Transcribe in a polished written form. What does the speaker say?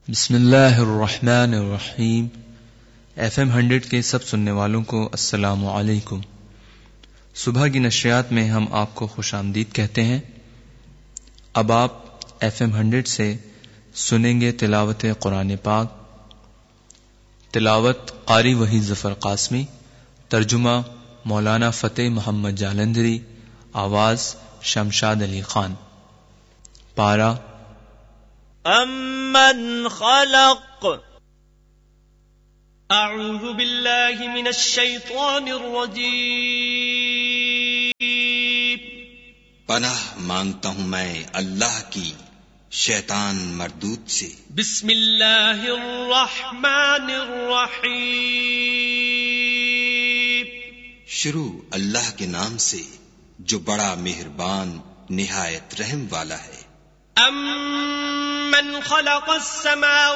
بسم اللہ الرحمن الرحیم۔ FM 100 کے سب سننے والوں کو السلام علیکم۔ صبح کی نشریات میں ہم آپ کو خوش آمدید کہتے ہیں۔ اب آپ FM 100 سے سنیں گے تلاوت قرآن پاک۔ تلاوت قاری وحید ظفر قاسمی، ترجمہ مولانا فتح محمد جالندھری، آواز شمشاد علی خان۔ پارہ امن خلق اعوذ باللہ من الشیطان الرجیم۔ پناہ مانگتا ہوں میں اللہ کی شیطان مردود سے۔ بسم اللہ الرحمن الرحیم۔ شروع اللہ کے نام سے جو بڑا مہربان نہایت رحم والا ہے۔ امن خلق السماوات